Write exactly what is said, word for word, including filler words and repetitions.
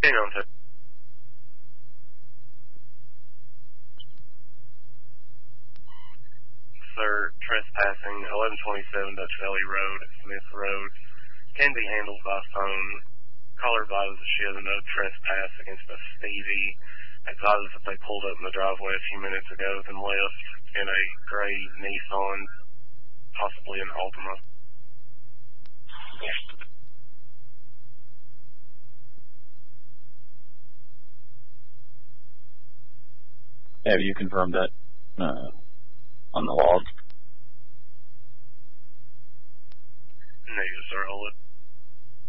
Hang on, sir. Sir, trespassing, eleven twenty-seven Dutch Valley Road, Smith Road, can be handled by phone. Caller advises that she has a no trespass against a Stevie. Advises that they pulled up in the driveway a few minutes ago, then left in a gray Nissan, possibly an Altima. Have you confirmed that uh, on the log?